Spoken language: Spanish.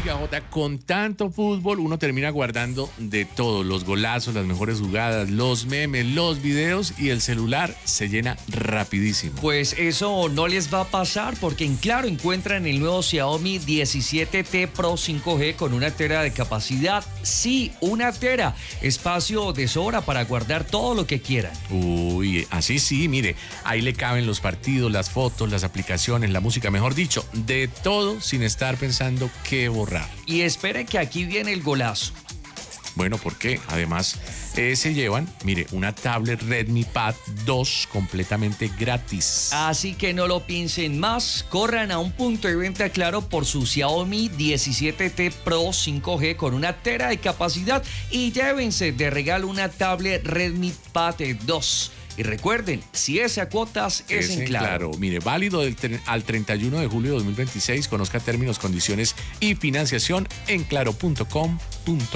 Oiga, Jota, con tanto fútbol uno termina guardando de todo, los golazos, las mejores jugadas, los memes, los videos y el celular se llena rapidísimo. Pues eso no les va a pasar porque en Claro encuentran el nuevo Xiaomi 17T Pro 5G con 1 tera de capacidad. Sí, 1 tera. Espacio de sobra para guardar todo lo que quieran. Uy, así sí, mire, ahí le caben los partidos, las fotos, las aplicaciones, la música, mejor dicho, de todo sin estar pensando qué borrar. Y espere que aquí viene el golazo. Bueno, ¿por qué? Además, se llevan, mire, una tablet Redmi Pad 2 completamente gratis. Así que no lo piensen más, corran a un punto de venta Claro por su Xiaomi 17T Pro 5G con 1 tera de capacidad y llévense de regalo una tablet Redmi Pad 2. Y recuerden, si es a cuotas, es en Claro. Mire, válido al 31 de julio de 2026. Conozca términos, condiciones y financiación en claro.com.co.